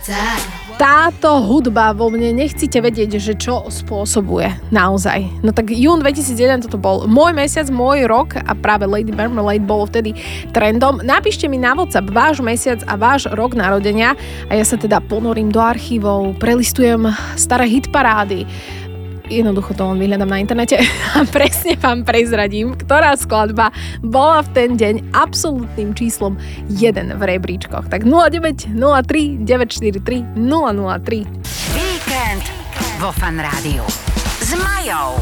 Táto hudba vo mne nechcete vedieť, že čo spôsobuje naozaj. No tak jún 2001 toto bol môj mesiac, môj rok a práve Lady Marmalade bolo vtedy trendom. Napíšte mi na WhatsApp váš mesiac a váš rok narodenia a ja sa teda ponorím do archívov, prelistujem staré hitparády. Jednoducho to len vyhľadám na internete a presne vám prezradím, ktorá skladba bola v ten deň absolútnym číslom 1 v rebríčkoch. Tak 0903 943 003. Víkend vo Fan Rádiu s Majou.